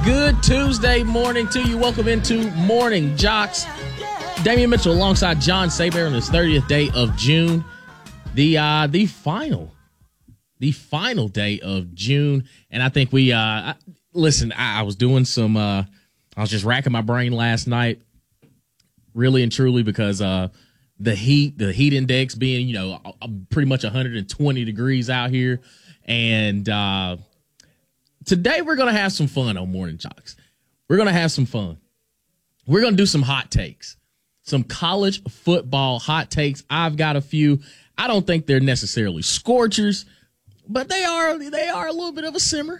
Good Tuesday morning to you. Welcome into Morning Jocks. Damian Mitchell alongside John Saber on this 30th day of June. The final day of June. And I think I was doing some, I was just racking my brain last night, really and truly, because the heat index being, pretty much 120 degrees out here. And today we're going to have some fun on Morning Jocks. We're going to have some fun. We're going to do some hot takes, some college football hot takes. I've got a few. I don't think they're necessarily scorchers, but they are a little bit of a simmer.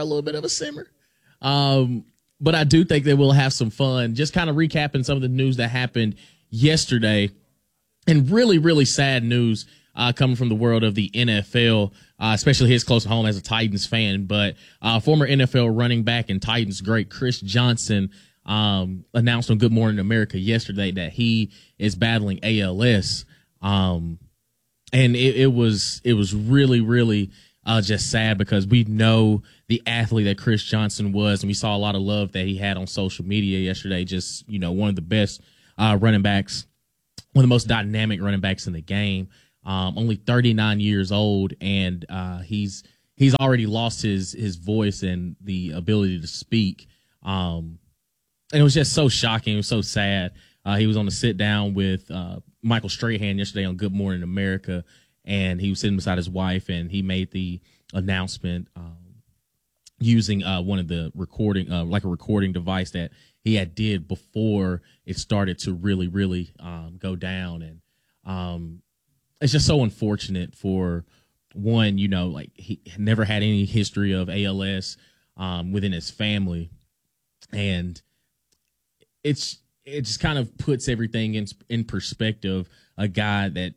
But I do think that we'll have some fun. Just kind of recapping some of the news that happened yesterday, and really, really sad news coming from the world of the NFL, especially his close to home as a Titans fan. But former NFL running back and Titans great Chris Johnson announced on Good Morning America yesterday that he is battling ALS. And it was really, really just sad, because we know the athlete that Chris Johnson was, and we saw a lot of love that he had on social media yesterday. Just, one of the best running backs, one of the most dynamic running backs in the game. Only 39 years old, and he's already lost his voice and the ability to speak. And it was just so shocking. It was so sad. He was on a sit down with Michael Strahan yesterday on Good Morning America, and he was sitting beside his wife, and he made the announcement using one of the recording, like a recording device that he did before it started to really, really go down. And it's just so unfortunate for one, he never had any history of ALS within his family. And it just kind of puts everything in perspective. A guy that,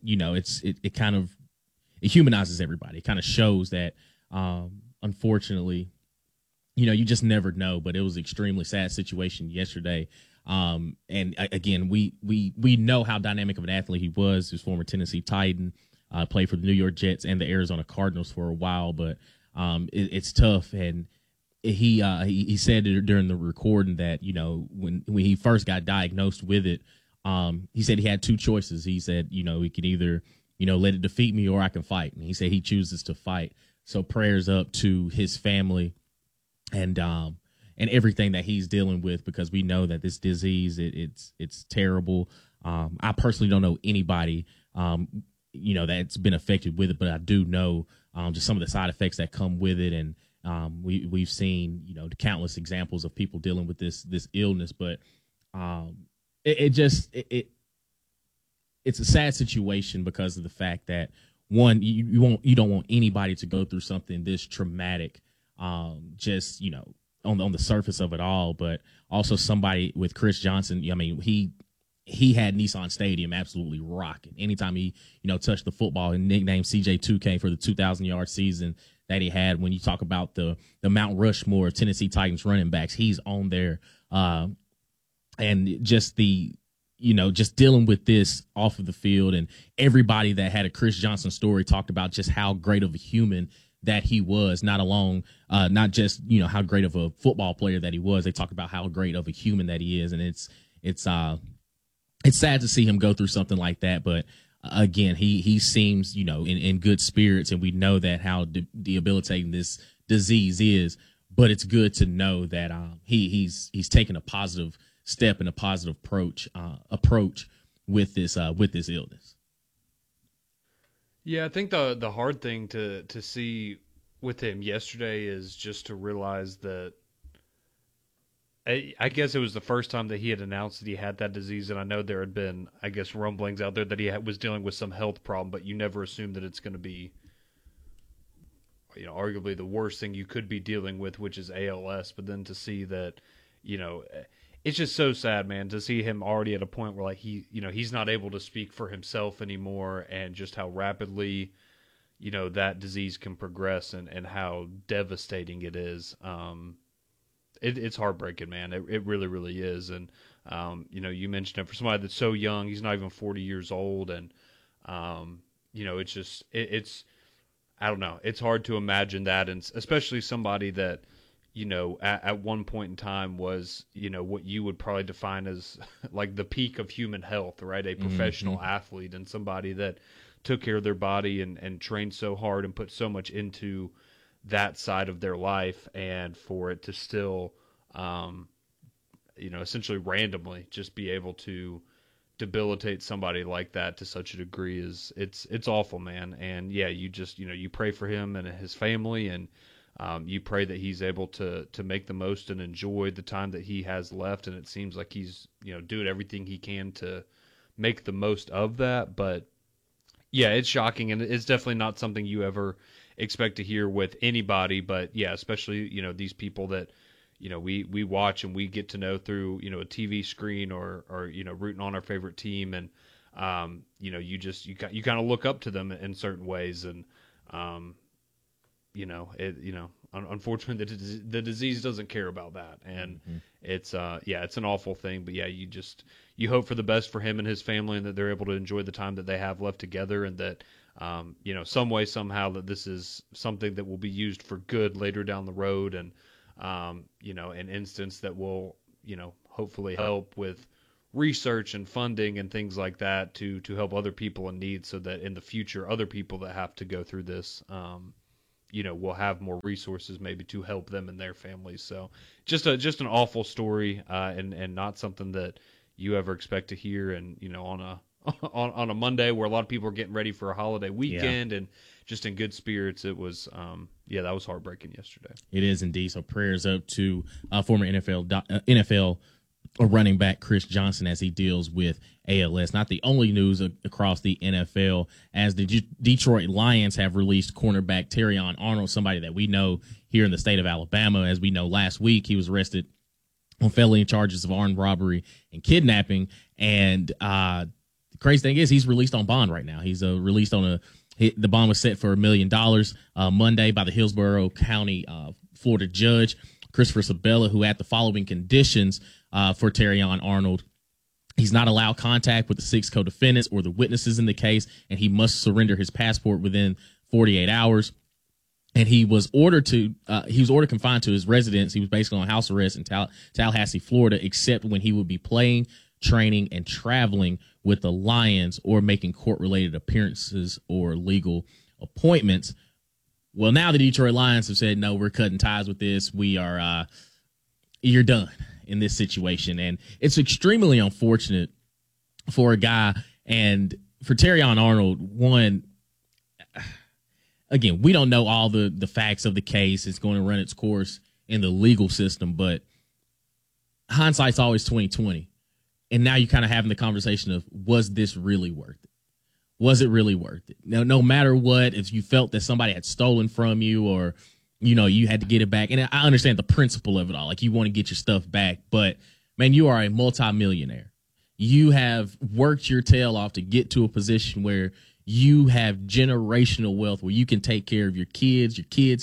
it humanizes everybody. It kind of shows that, unfortunately, you just never know. But it was an extremely sad situation yesterday. And again, we know how dynamic of an athlete he was. He was former Tennessee Titan, played for the New York Jets and the Arizona Cardinals for a while. But it's tough. And he said during the recording that, when he first got diagnosed with it, he said he had two choices. He said, he could either, let it defeat me, or I can fight. And he said he chooses to fight. So prayers up to his family and everything that he's dealing with, because we know that this disease, it's terrible. I personally don't know anybody, that's been affected with it, but I do know just some of the side effects that come with it. And we've seen, the countless examples of people dealing with this illness. But it's a sad situation because of the fact that, one, you don't want anybody to go through something this traumatic, just, on the surface of it all. But also somebody with Chris Johnson, he had Nissan Stadium absolutely rocking. Anytime he, touched the football, and nicknamed CJ2K for the 2,000-yard season that he had. When you talk about the Mount Rushmore of Tennessee Titans running backs, he's on there. And just just dealing with this off of the field, and everybody that had a Chris Johnson story talked about just how great of a human that he was, not just, how great of a football player that he was. They talk about how great of a human that he is. And it's sad to see him go through something like that. But again, he seems, in good spirits, and we know that how debilitating this disease is. But it's good to know that he's taken a positive step and a positive approach with this illness. Yeah, I think the hard thing to see with him yesterday is just to realize that I guess it was the first time that he had announced that he had that disease, and I know there had been, rumblings out there that he was dealing with some health problem, but you never assume that it's going to be, arguably the worst thing you could be dealing with, which is ALS. But then to see that, it's just so sad, man, to see him already at a point where, like, he's not able to speak for himself anymore, and just how rapidly, that disease can progress, and how devastating it is. It's heartbreaking, man. It really, really is. And, you mentioned it, for somebody that's so young, he's not even 40 years old. And, it's just, it's I don't know. It's hard to imagine that. And especially somebody that, at one point in time was, what you would probably define as like the peak of human health, right? A professional athlete and somebody that took care of their body and trained so hard and put so much into that side of their life, and for it to still, essentially randomly just be able to debilitate somebody like that to such a degree is it's awful, man. And yeah, you just, you pray for him and his family, and you pray that he's able to make the most and enjoy the time that he has left. And it seems like he's, doing everything he can to make the most of that. But yeah, it's shocking, and it's definitely not something you ever expect to hear with anybody. But yeah, especially, these people that, we watch and we get to know through, a TV screen or rooting on our favorite team. And, you kind of look up to them in certain ways. And, unfortunately the disease doesn't care about that. And it's an awful thing. But yeah, you hope for the best for him and his family, and that they're able to enjoy the time that they have left together, and that, some way, somehow, that this is something that will be used for good later down the road. And, an instance that will, hopefully help with research and funding and things like that to help other people in need, so that in the future, other people that have to go through this, will have more resources maybe to help them and their families. So just an awful story, and not something that you ever expect to hear. And, on a Monday where a lot of people are getting ready for a holiday weekend, and just in good spirits, it was, that was heartbreaking yesterday. It is indeed. So prayers up to former NFL running back Chris Johnson as he deals with ALS. Not the only news across the NFL, as the Detroit Lions have released cornerback Terrion Arnold, somebody that we know here in the state of Alabama. As we know, last week he was arrested on felony charges of armed robbery and kidnapping. And the crazy thing is, he's released on bond right now. He's released on the bond was set for $1 million Monday by the Hillsborough County, Florida judge, Christopher Sabella, who had the following conditions for Terrion Arnold. He's not allowed contact with the 6 co-defendants or the witnesses in the case, and he must surrender his passport within 48 hours. And he was ordered confined to his residence. He was basically on house arrest in Tallahassee, Florida, except when he would be playing, training, and traveling with the Lions or making court-related appearances or legal appointments. Well, now the Detroit Lions have said, no, we're cutting ties with this. We are, you're done in this situation. And it's extremely unfortunate for a guy, and for Terrion Arnold. One, again, we don't know all the facts of the case. It's going to run its course in the legal system, but hindsight's always 20/20. And now you're kind of having the conversation of, was this really worth it? Was it really worth it? Now, no matter what, if you felt that somebody had stolen from you, or, you had to get it back. And I understand the principle of it all. Like, you want to get your stuff back, but man, you are a multimillionaire. You have worked your tail off to get to a position where you have generational wealth, where you can take care of your kids, your kids,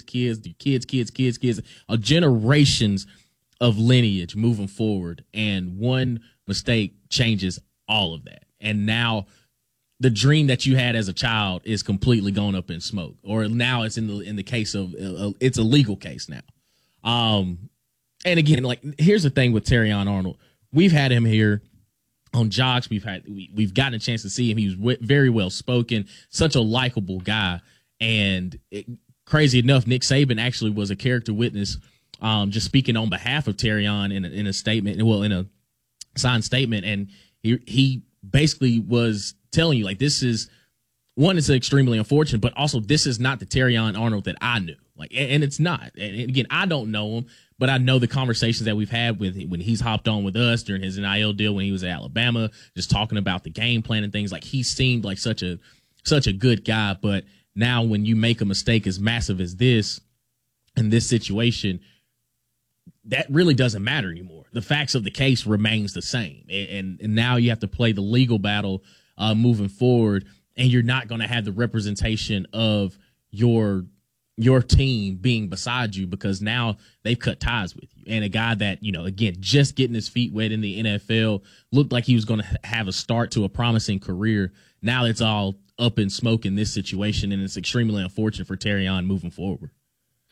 generations of lineage moving forward. And one mistake changes all of that. And now the dream that you had as a child is completely gone up in smoke, or now it's in the case of it's a legal case now. And again, like, here's the thing with Terrion Arnold. We've had him here on Jocks. We've gotten a chance to see him. He was very well spoken, such a likable guy. And crazy enough, Nick Saban actually was a character witness, just speaking on behalf of Terrion in a statement, in a signed statement. And he basically was telling you, like, this is one, it's extremely unfortunate, but also this is not the Terrion Arnold that I knew. Like, and it's not. And again, I don't know him, but I know the conversations that we've had with when he's hopped on with us during his NIL deal when he was at Alabama, just talking about the game plan and things. Like, he seemed like such a good guy. But now when you make a mistake as massive as this in this situation, that really doesn't matter anymore. The facts of the case remains the same. And now you have to play the legal battle moving forward, and you're not going to have the representation of your team being beside you, because now they've cut ties with you. And a guy that, again, just getting his feet wet in the NFL, looked like he was going to have a start to a promising career. Now it's all up in smoke in this situation, and it's extremely unfortunate for Terrion moving forward.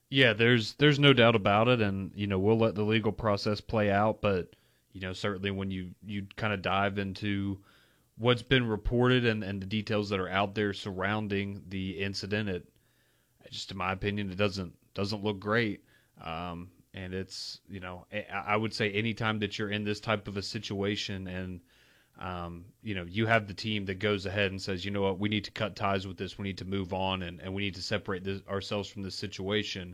Yeah, there's no doubt about it, and we'll let the legal process play out. But certainly when you kind of dive into what's been reported and the details that are out there surrounding the incident, it just, in my opinion, it doesn't look great. And it's I would say anytime that you're in this type of a situation and you have the team that goes ahead and says, you know what, we need to cut ties with this. We need to move on and we need to separate ourselves from this situation.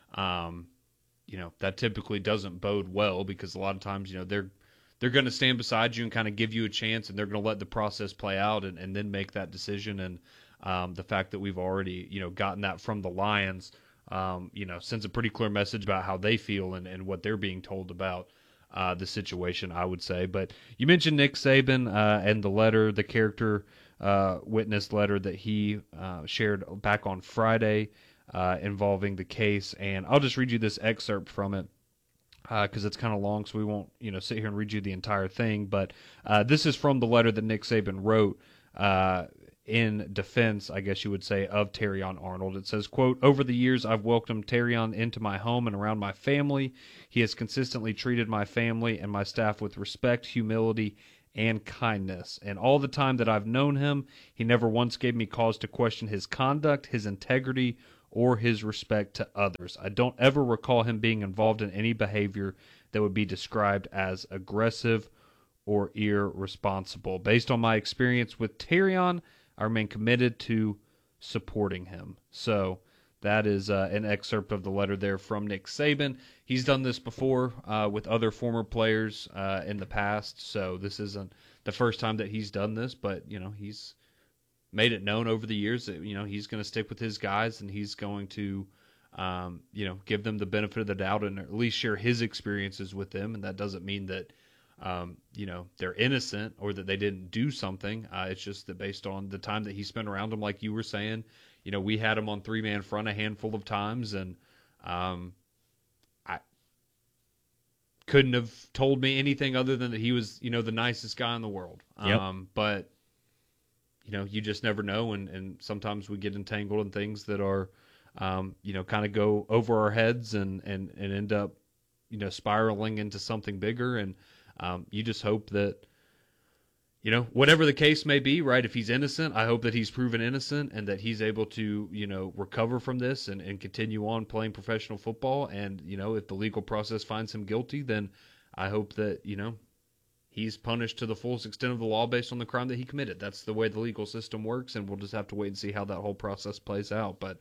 That typically doesn't bode well, because a lot of times, they're going to stand beside you and kind of give you a chance, and they're going to let the process play out and then make that decision. And the fact that we've already, gotten that from the Lions, sends a pretty clear message about how they feel and what they're being told about the situation, I would say. But you mentioned Nick Saban and the letter, the character witness letter that he shared back on Friday involving the case. And I'll just read you this excerpt from it because it's kind of long, so we won't sit here and read you the entire thing. But this is from the letter that Nick Saban wrote in defense, I guess you would say, of Terrion Arnold. It says, quote, "Over the years, I've welcomed Terrion into my home and around my family. He has consistently treated my family and my staff with respect, humility, and kindness. And all the time that I've known him, he never once gave me cause to question his conduct, his integrity, or his respect to others. I don't ever recall him being involved in any behavior that would be described as aggressive or irresponsible. Based on my experience with Terrion, I remain committed to supporting him." So that is an excerpt of the letter there from Nick Saban. He's done this before with other former players in the past, so this isn't the first time that he's done this, but he's made it known over the years that he's going to stick with his guys, and he's going to give them the benefit of the doubt and at least share his experiences with them. And that doesn't mean that they're innocent or that they didn't do something. It's just that based on the time that he spent around them, like you were saying, we had him on 3-man front a handful of times, and I couldn't have told me anything other than that he was, the nicest guy in the world. Yep. But you just never know, and sometimes we get entangled in things that are, kind of go over our heads and end up, spiraling into something bigger. And you just hope that, whatever the case may be, right, if he's innocent, I hope that he's proven innocent and that he's able to, recover from this and continue on playing professional football. And, if the legal process finds him guilty, then I hope that, he's punished to the fullest extent of the law based on the crime that he committed. That's the way the legal system works, and we'll just have to wait and see how that whole process plays out. But,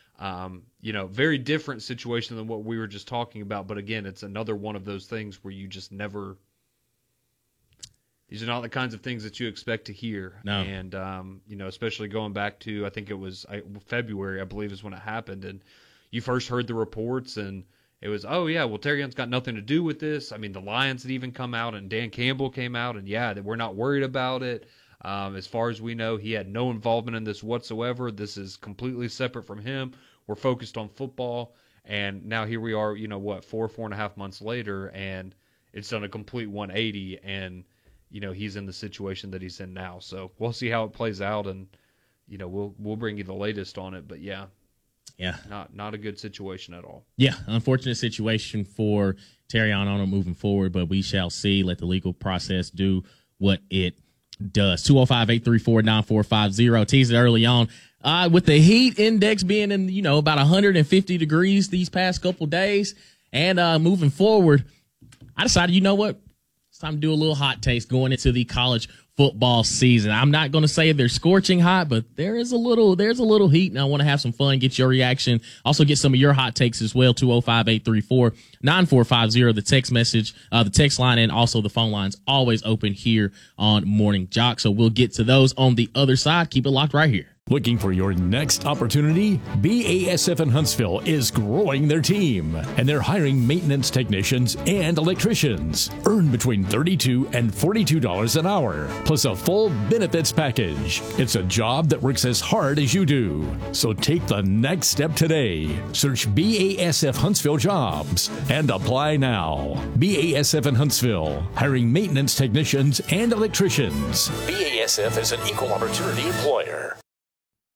very different situation than what we were just talking about. But again, it's another one of those things where you just never – these are not the kinds of things that you expect to hear. No. And, especially going back to, I think it was February, I believe is when it happened. And you first heard the reports, and it was, oh, yeah, well, Terrion's got nothing to do with this. I mean, the Lions had even come out, and Dan Campbell came out, and, yeah, that we're not worried about it. As far as we know, he had no involvement in this whatsoever. This is completely separate from him. We're focused on football. And now here we are, 4.5 months later, and it's done a complete 180, and he's in the situation that he's in now. So we'll see how it plays out, and we'll bring you the latest on it. But yeah, not a good situation at all. Yeah, unfortunate situation for Terrion Arnold moving forward, but we shall see. Let the legal process do what it does. 205-834-9450. Teased it early on. With the heat index being in about 150 degrees these past couple days, and moving forward, I decided, you know what? It's time to do a little hot taste going into the college football season. I'm not going to say they're scorching hot, but there's a little heat, and I want to have some fun, get your reaction, also get some of your hot takes as well. 205-834-9450, the text message, the text line, and also the phone lines always open here on Morning Jock. So we'll get to those on the other side. Keep it locked right here. Looking for your next opportunity? BASF in Huntsville is growing their team, and they're hiring maintenance technicians and electricians. Earn between $32 and $42 an hour, plus a full benefits package. It's a job that works as hard as you do. So take the next step today. Search BASF Huntsville Jobs and apply now. BASF in Huntsville, hiring maintenance technicians and electricians. BASF is an equal opportunity employer.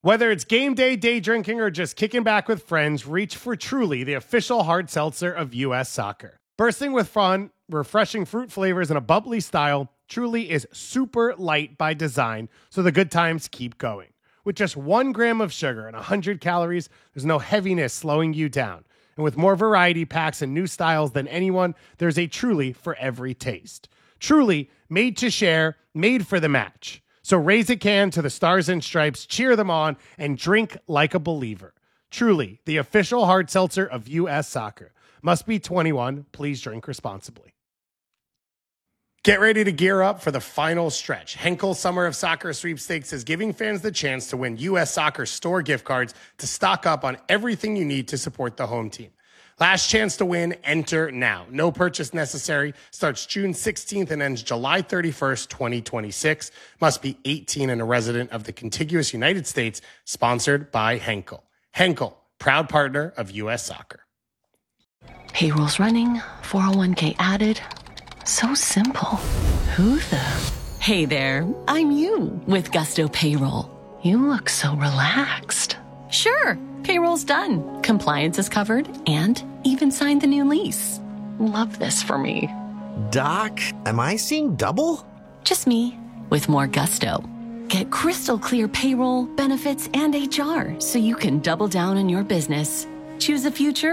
Whether it's game day, day drinking, or just kicking back with friends, reach for Truly, the official hard seltzer of U.S. Soccer. Bursting with fun, refreshing fruit flavors, and a bubbly style, Truly is super light by design, so the good times keep going. With just 1 gram of sugar and 100 calories, there's no heaviness slowing you down. And with more variety packs and new styles than anyone, there's a Truly for every taste. Truly, made to share, made for the match. So raise a can to the Stars and Stripes, cheer them on, and drink like a believer. Truly, the official hard seltzer of U.S. Soccer. Must be 21. Please drink responsibly. Get ready to gear up for the final stretch. Henkel Summer of Soccer Sweepstakes is giving fans the chance to win U.S. Soccer store gift cards to stock up on everything you need to support the home team. Last chance to win, enter now. No purchase necessary. Starts June 16th and ends July 31st, 2026. Must be 18 and a resident of the contiguous United States. Sponsored by Henkel. Henkel, proud partner of U.S. Soccer. Payroll's running, 401k added. So simple. Who the? Hey there, I'm you with Gusto Payroll. You look so relaxed. Sure, payroll's done. Compliance is covered and even signed the new lease. Love this for me. Doc, am I seeing double? Just me with more gusto. Get crystal clear payroll, benefits, and HR so you can double down on your business. Choose a future